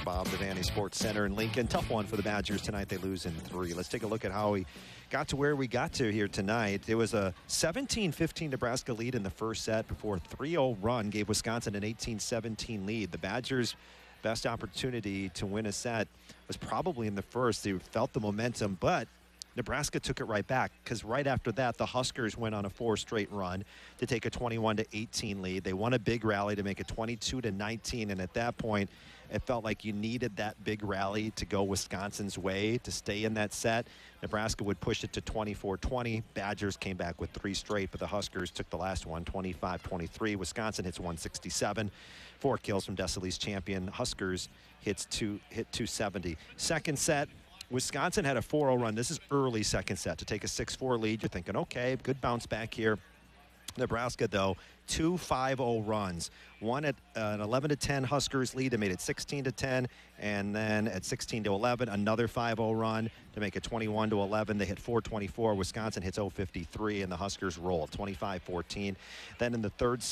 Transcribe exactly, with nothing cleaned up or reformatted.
Bob Devaney Sports Center in Lincoln. Tough one for the Badgers tonight. They lose in three. Let's take a look at how we got to where we got to here tonight. It was a seventeen fifteen Nebraska lead in the first set before a three oh run gave Wisconsin an eighteen seventeen lead. The Badgers' best opportunity to win a set was probably in the first. They felt the momentum, but Nebraska took it right back because right after that, the Huskers went on a four straight run to take a twenty-one to eighteen lead. They won a big rally to make it twenty-two to nineteen, and at that point, it felt like you needed that big rally to go Wisconsin's way to stay in that set. Nebraska would push it to twenty-four twenty. Badgers came back with three straight, but the Huskers took the last one, twenty-five twenty-three. Wisconsin hits one sixty-seven. Four kills from Desilee's champion. Huskers hits two, hit two seventy. Second set, Wisconsin had a four oh run. This is early second set to take a six four lead. You're thinking, okay, good bounce back here. Nebraska, though, two five oh runs. One at uh, an eleven to ten Huskers lead. They made it sixteen to ten. And then at sixteen to eleven, another five oh run to make it twenty-one to eleven. They hit four twenty-four. Wisconsin hits oh fifty-three, and the Huskers roll twenty-five fourteen. Then in the third set,